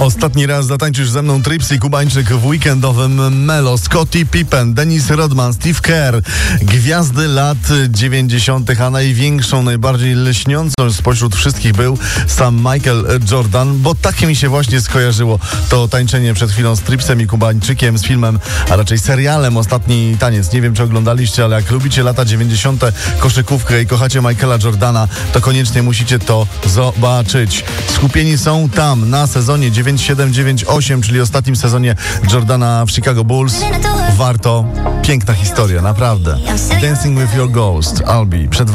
Ostatni raz zatańczysz ze mną Tripsy Kubańczyk w weekendowym Melo. Scottie Pippen, Dennis Rodman, Steve Kerr. Gwiazdy lat 90., a największą, najbardziej lśniącą spośród wszystkich był sam Michael Jordan, bo takie mi się właśnie skojarzyło to tańczenie przed chwilą z Tripsem i Kubańczykiem, z filmem, a raczej serialem Ostatni taniec. Nie wiem, czy oglądaliście, ale jak lubicie lata 90., koszykówkę i kochacie Michaela Jordana, to koniecznie musicie to zobaczyć. Skupieni są tam na sezonie 97-98, czyli ostatnim sezonie Jordana w Chicago Bulls. Warto. Piękna historia, naprawdę. Dancing with Your Ghost, Albi, przed